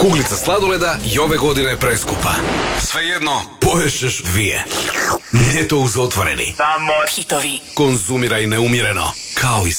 Kuglica sladoleda i ove godine je preskupa. Svejedno, poješćeš 2. Ljeto uz otvoreni. Samo hitovi. Konzumiraj neumjereno, kao i